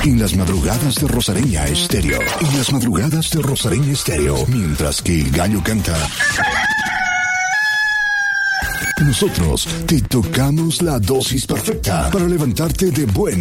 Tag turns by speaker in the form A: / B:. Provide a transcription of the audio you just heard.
A: En las madrugadas de Rosareña Estéreo. En las madrugadas de Rosareña Estéreo. Mientras que el gallo canta, nosotros te tocamos la dosis perfecta para levantarte de buen